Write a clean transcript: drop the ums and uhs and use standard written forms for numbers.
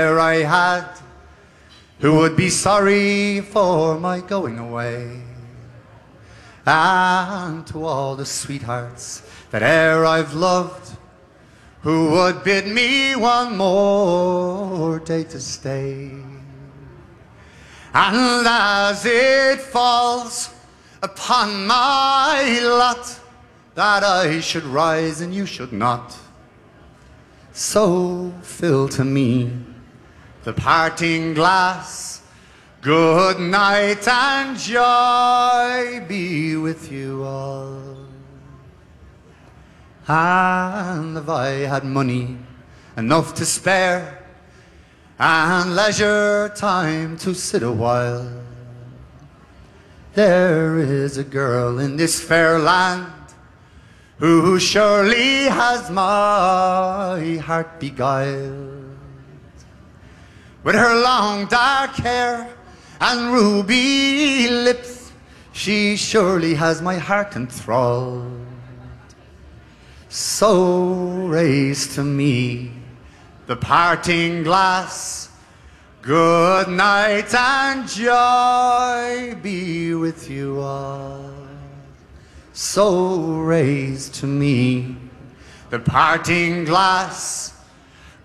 There I had, who would be sorry for my going away, and to all the sweethearts that e'er I've loved, who would bid me one more day to stay. And as it falls upon my lot that I should rise and you should not, so fill to me the parting glass. Good night and joy be with you all. And if I had money enough to spare and leisure time to sit a while, there is a girl in this fair land who surely has my heart beguiled. With her long dark hair and ruby lips, she surely has my heart enthralled. So raise to me the parting glass. Good night and joy be with you all. So raise to me the parting glass.